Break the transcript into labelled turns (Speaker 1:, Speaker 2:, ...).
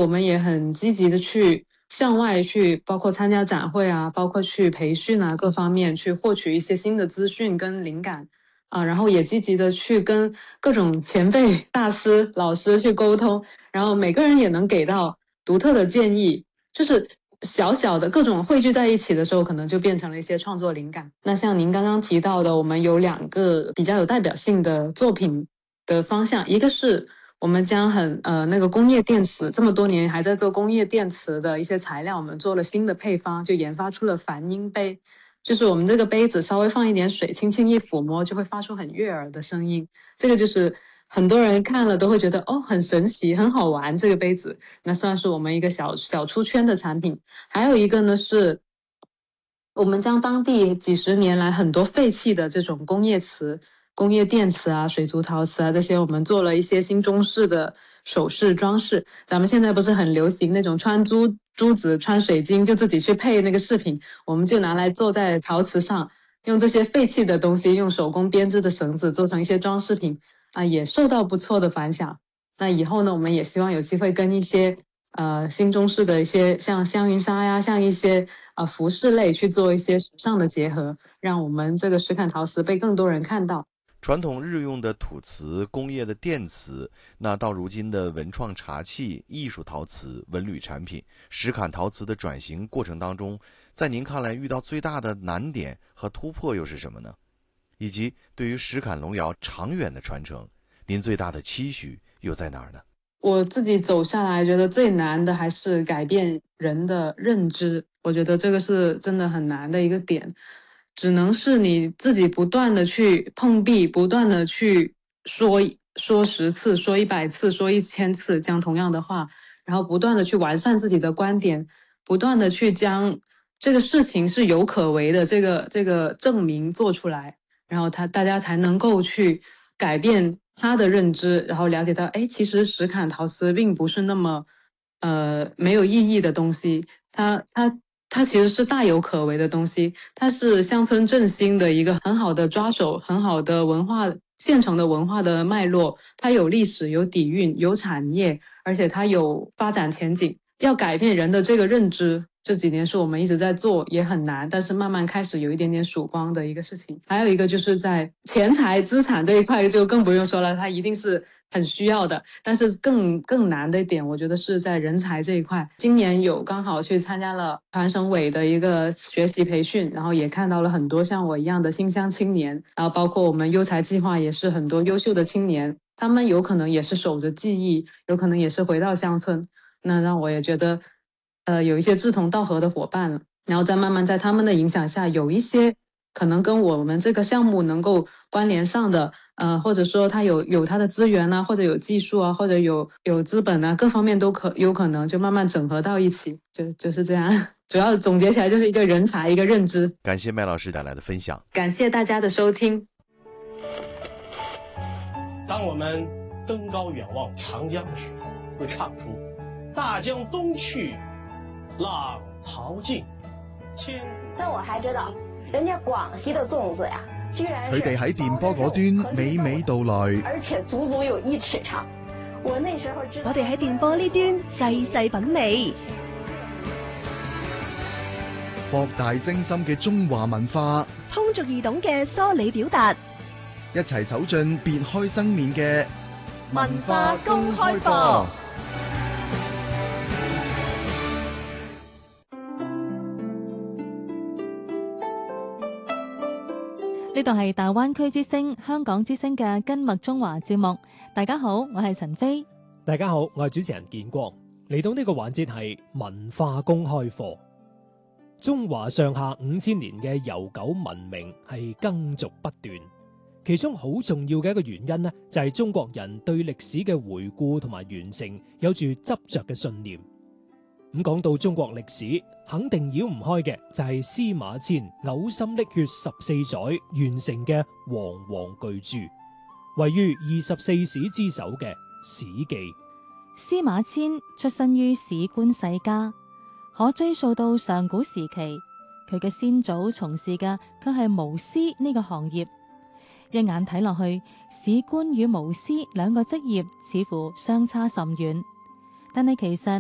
Speaker 1: 我们也很积极的去向外去，包括参加展会啊，包括去培训啊，各方面去获取一些新的资讯跟灵感啊，然后也积极的去跟各种前辈、大师、老师去沟通，然后每个人也能给到独特的建议，就是小小的各种汇聚在一起的时候，可能就变成了一些创作灵感。那像您刚刚提到的，我们有2个比较有代表性的作品的方向，一个是我们将那个工业电池，这么多年还在做工业电池的一些材料，我们做了新的配方，就研发出了梵音杯，就是我们这个杯子稍微放一点水，轻轻一抚摸，就会发出很悦耳的声音。这个就是很多人看了都会觉得哦，很神奇，很好玩。这个杯子，那算是我们一个小出圈的产品。还有一个呢是，我们将当地几十年来很多废弃的这种工业瓷、工业电瓷啊、水族陶瓷啊这些，我们做了一些新中式的首饰装饰。咱们现在不是很流行那种穿珠子、穿水晶，就自己去配那个饰品，我们就拿来做在陶瓷上，用这些废弃的东西，用手工编织的绳子做成一些装饰品啊，也受到不错的反响。那以后呢，我们也希望有机会跟一些新中式的一些像香云纱呀，像一些服饰类去做一些时尚的结合，让我们这个石坎陶瓷被更多人看到。
Speaker 2: 传统日用的土瓷、工业的电瓷，那到如今的文创茶器、艺术陶瓷、文旅产品，石坎陶瓷的转型过程当中，在您看来遇到最大的难点和突破又是什么呢？以及对于石坎龙窑长远的传承，您最大的期许又在哪儿呢？
Speaker 1: 我自己走下来，觉得最难的还是改变人的认知，我觉得这个是真的很难的一个点，只能是你自己不断的去碰壁，不断的去说10次，说100次，说1000次，讲同样的话，然后不断的去完善自己的观点，不断的去将这个事情是有可为的这个证明做出来，然后大家才能够去改变他的认知，然后了解到，哎，其实石坎陶瓷并不是那么没有意义的东西，它其实是大有可为的东西，它是乡村振兴的一个很好的抓手，很好的文化现成的文化的脉络，它有历史、有底蕴、有产业，而且它有发展前景。要改变人的这个认知，这几年是我们一直在做，也很难，但是慢慢开始有一点点曙光的一个事情。还有一个就是在钱财资产这一块就更不用说了，它一定是很需要的，但是更难的一点，我觉得是在人才这一块。今年有刚好去参加了团省委的一个学习培训，然后也看到了很多像我一样的新乡青年，然后包括我们优才计划也是很多优秀的青年，他们有可能也是守着技艺，有可能也是回到乡村。那让我也觉得，有一些志同道合的伙伴了，然后再慢慢在他们的影响下，有一些可能跟我们这个项目能够关联上的，或者说他有他的资源啊，或者有技术啊，或者有资本啊，各方面都有可能就慢慢整合到一起，就是这样。主要总结起来就是一个人才，一个认知。
Speaker 2: 感谢麦老师带来的分享，
Speaker 1: 感谢大家的收听。
Speaker 3: 当我们登高远望长江的时候，会唱出大江东去，浪淘尽，千古。
Speaker 4: 但我还知道，人家廣西的粽子呀，居然
Speaker 5: 佢哋喺電波嗰端娓娓道來，
Speaker 4: 而且足足有1尺長。我那時候知道，
Speaker 6: 我哋喺電波呢端細細品味，
Speaker 5: 博大精深嘅中華文化，
Speaker 6: 通俗易懂嘅梳理表達，
Speaker 5: 一齊走進別開生面嘅文化公開課。
Speaker 7: 呢度係大灣區之聲、香港之聲嘅根脈中華節目。大家好，我係陳飛。
Speaker 8: 大家好，我係主持人建光。嚟到呢個環節係文化公開課。中華上下5000年嘅悠久文明係耕俗不斷，其中好重要嘅一個原因呢，就係中國人對歷史嘅回顧同埋完成有住執着嘅信念。咁講到中國歷史，肯定繞唔開嘅就係司馬遷嘔心瀝血14載完成嘅煌煌巨著，位於24史之首嘅《史記》。
Speaker 7: 司馬遷出身於史官世家，可追溯到上古時期，佢嘅先祖從事嘅卻係巫師呢個行業。一眼睇落去，史官與巫師兩個職業似乎相差甚遠，但係其實